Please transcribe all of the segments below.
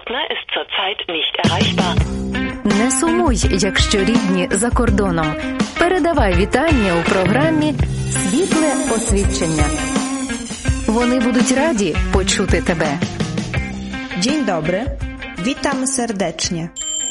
Partner ist zurzeit nicht erreichbar. Не сумуй, якщо рідні за кордоном. Передавай вітання у програмі «Світле освідчення». Вони будуть раді почути тебе. Dzień dobry. Witam serdecznie.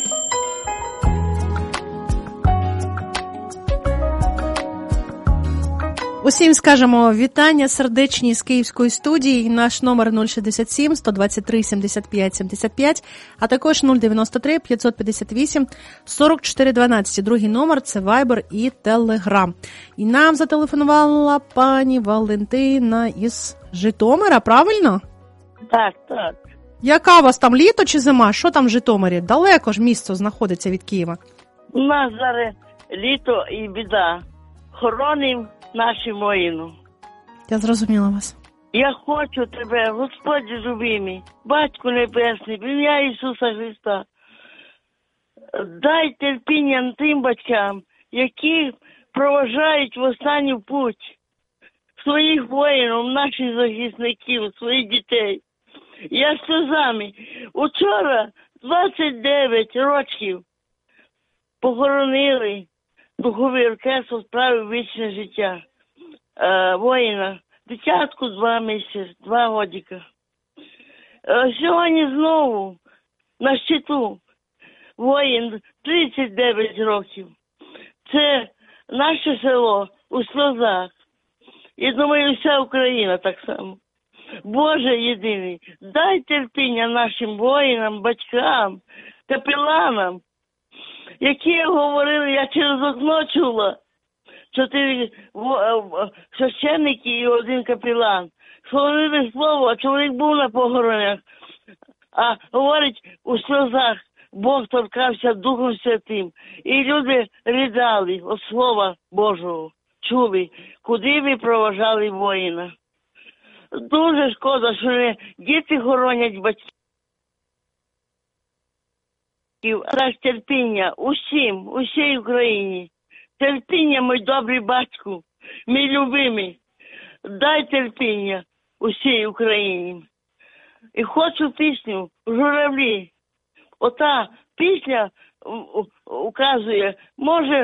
Усім скажемо вітання сердечні з Київської студії. Наш номер 067 123 75 75, а також 093 558 44 12. Другий номер – це Viber і Telegram. І нам зателефонувала пані Валентина із Житомира, правильно? Так. Яка у вас там, літо чи зима? Що там в Житомирі? Далеко ж місто знаходиться від Києва. У нас зараз літо і біда. Хороним нашим воїну. Я зрозуміла вас. Я хочу тебе, Господи любимий, Батьку Небесний, в ім'я Ісуса Христа. Дай терпіння тим батькам, які проважають в останню путь своїх воїнів, наших захисників, своїх дітей. Я з сльозами. Учора 29 років похоронили духовий оркестр справив вічне життя. Воїна. Дитятку 2 місяці, 2 годика. Сьогодні знову на щиту воїн 39 років. Це наше село у сльозах. І думаю, вся Україна так само. Боже єдиний, дай терпіння нашим воїнам, батькам, капеланам, які говорили, я через окно чула, 4 священники і 1 капелан. Говорили слово, а чоловік був на похоронах, а говорить у сльозах, Бог торкався Духом Святим. І люди ридали від Слова Божого, чули, куди ви проважали воїна. Дуже шкода, що не діти хоронять батьків. Дай терпіння усім, усій Україні. Терпіння, мій добрий батьку, мій любимий. Дай терпіння усій Україні. І хочу пісню «Журавлі». Ота пісня указує, може,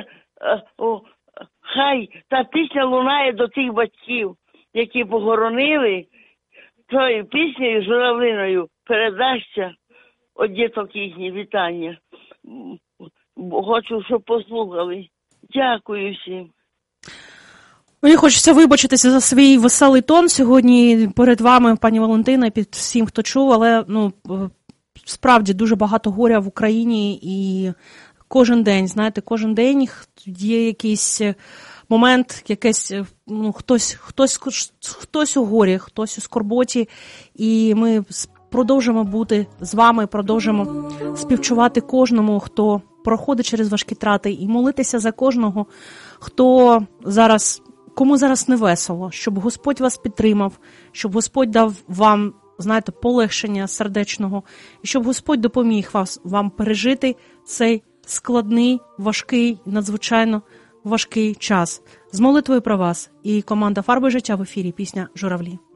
хай та пісня лунає до тих батьків, які похоронили, тою піснею журавлиною передасться від діток їхні вітання. Хочу, щоб послухали. Дякую всім. Мені хочеться вибачитися за свій веселий тон сьогодні перед вами, пані Валентина, і під всім, хто чув, але справді дуже багато горя в Україні і кожен день, знаєте, кожен день є якийсь момент, якесь, хтось у горі, хтось у скорботі, і ми продовжимо бути з вами, продовжимо співчувати кожному, хто проходить через важкі трати, і молитися за кожного, кому зараз не весело, щоб Господь вас підтримав, щоб Господь дав вам, знаєте, полегшення сердечного, і щоб Господь допоміг вам пережити цей складний, важкий, надзвичайно важкий час. З молитвою про вас і команда «Фарби життя» в ефірі пісня «Журавлі».